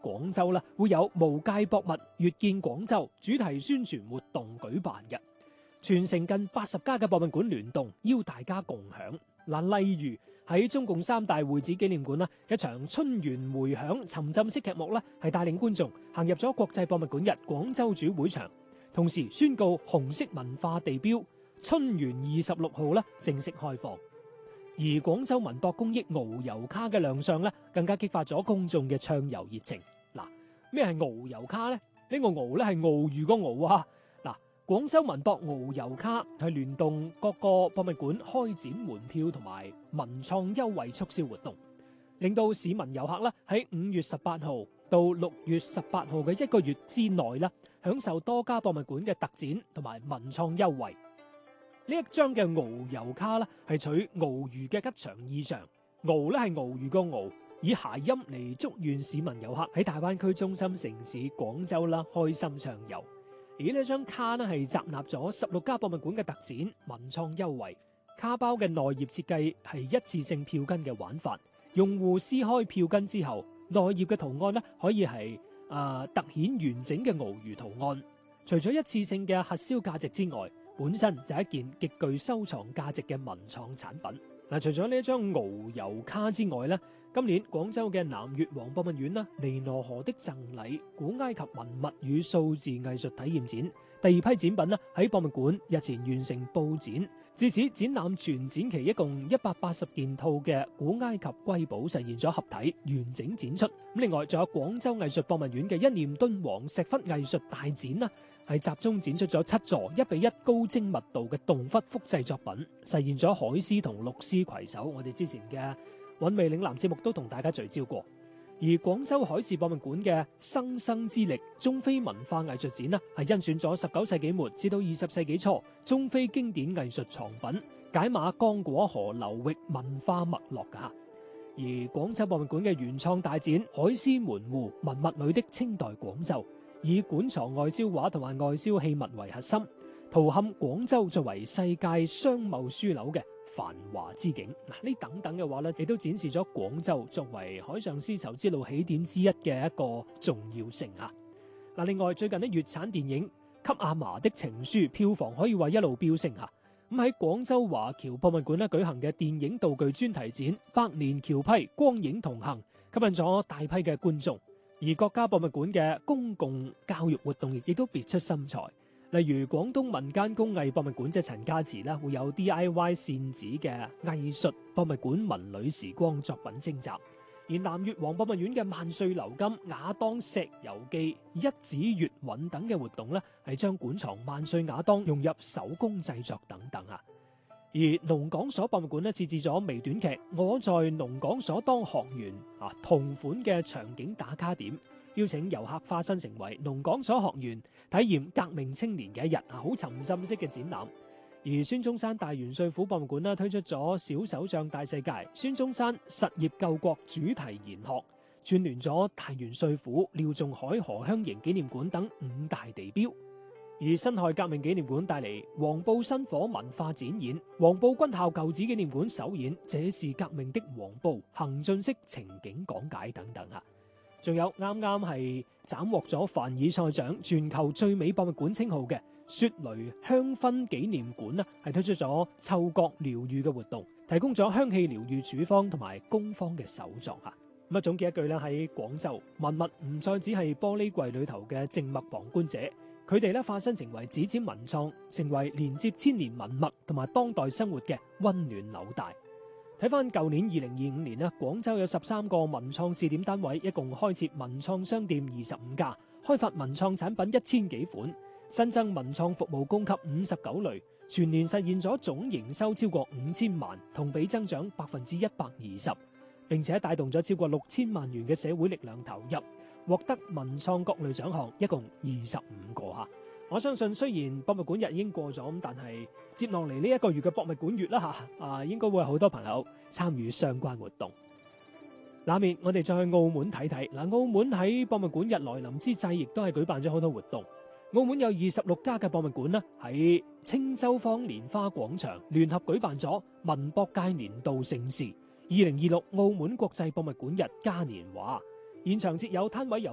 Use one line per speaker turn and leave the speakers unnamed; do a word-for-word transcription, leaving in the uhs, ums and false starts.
廣州啦，會有無界博物越見廣州主題宣傳活動舉辦嘅，全城近八十家嘅博物館聯動，邀大家共享。嗱，例如喺中共三大會址紀念館啦，一場春園回響沉浸式劇目啦，係帶領觀眾行入咗國際博物館日廣州主會場，同時宣告紅色文化地標春園二十六號啦正式開放。而廣州文博公益遨遊卡嘅亮相咧，更加激發咗公眾嘅暢遊熱情。嗱，咩係遨遊卡呢？呢個遨咧係鱷魚個遨啊！嗱，廣州文博遨遊卡係聯動各個博物館開展門票同埋文創優惠促銷活動，令到市民遊客啦喺五月十八號到六月十八號嘅一個月之內啦，享受多家博物館嘅特展同埋文創優惠。呢一張嘅遨遊卡啦，係取鱷魚嘅吉祥意象，遨咧係鱷魚個遨，以諧音嚟祝願市民遊客喺大灣區中心城市廣州啦開心暢遊。而呢張卡呢係集納咗十六家博物館嘅特展、文創優惠。卡包嘅內頁設計係一次性票根嘅玩法，用戶撕開票根之後，內頁嘅圖案呢可以係啊凸顯完整嘅鱷魚圖案。除咗一次性嘅核銷價值之外，本身就係一件極具收藏價值嘅文創產品。嗱，除咗呢一張遨遊卡之外咧，今年廣州嘅南越王博物院啦，尼羅河的贈禮古埃及文物與數字藝術體驗展第二批展品啦，喺博物館日前完成佈展。至此，展覽全展期一共一百八十件套嘅古埃及瑰寶實現咗合體完整展出。咁另外，仲有廣州藝術博物院嘅一念敦煌石窟藝術大展啦，係集中展出咗七座一比一高精密度嘅洞窟複製作品，實現咗海獅同陸獅攜手。我哋之前嘅韻味嶺南節目都同大家聚焦過。而廣州海事博物館嘅生生之力中非文化藝術展啦，係甄選咗十九世紀末至到二十世紀初中非經典藝術藏品，解碼剛果河流域文化脈絡噶。而廣州博物館嘅原創大展海獅門戶文物裏的清代廣州，以館藏外銷畫同埋外銷器物為核心，圖撼廣州作為世界商貿樞紐嘅繁華之景。嗱，呢等等嘅話咧，亦都展示咗廣州作為海上絲綢之路起點之一嘅一個重要性啊！嗱，另外最近咧，粵產電影《給阿嫲的情書》票房可以話一路飆升吓。咁喺廣州華僑博物館咧舉行嘅電影道具專題展《百年僑批光影同行》，吸引咗大批嘅觀眾。而各家博物館嘅公共教育活動亦都別出心裁。例如廣東民間工藝博物館即係陳家祠啦，會有 D I Y 線紙嘅藝術博物館文旅時光作品徵集；而南越王博物院嘅萬歲鎏金、亞當石油記、一指月韻等嘅活動咧，係將館藏萬歲亞當融入手工製作等等啊。而農講所博物館咧設置咗微短劇《我在農講所當學員》啊，同款嘅場景打卡點，邀請遊客化身成為農講所學員，體驗革命青年嘅一日啊，好沉浸式嘅展覽。而孫中山大元帥府博物館咧推出咗小手杖大世界、孫中山實業救國主題研學，串聯咗大元帥府、廖仲愷何香凝紀念館等五大地標。而辛亥革命紀念館帶嚟黃埔薪火文化展演、黃埔軍校舊址紀念館首演《這是革命的黃埔》行進式情景講解等等啊。仲有啱啱係斬獲咗凡爾賽獎全球最美博物館稱號嘅雪雷香薰紀念館啦，係推出咗嗅覺療愈嘅活動，提供咗香氣療愈處方同埋工坊嘅手作啊。咁啊，總結一句咧，喺廣州文物唔再只係玻璃櫃裏頭嘅靜默旁觀者，佢哋咧化身成為指尖文創，成為連接千年文物同埋當代生活嘅溫暖紐帶。睇翻舊年二零二五年咧，廣州有十三個文創試點單位，一共開設文創商店二十五家，開發文創產品一千幾款，新增文創服務供給五十九類，全年實現咗總營收超過五千萬，同比增長百分之一百二十，並且帶動咗超過六千萬元嘅社會力量投入，獲得文創各類獎項一共二十五個吓。我相信雖然博物館日已經過咗，咁但係接落嚟呢一個月嘅博物館月啦吓，啊應該會有好多朋友參與相關活動。下面我哋再去澳門睇睇，嗱，澳門喺博物館日來臨之際，亦都係舉辦咗好多活動。澳門有二十六家嘅博物館啦，喺青洲坊蓮花廣場聯合舉辦咗文博界年度盛事二零二六澳門國際博物館日嘉年華，現場設有攤位遊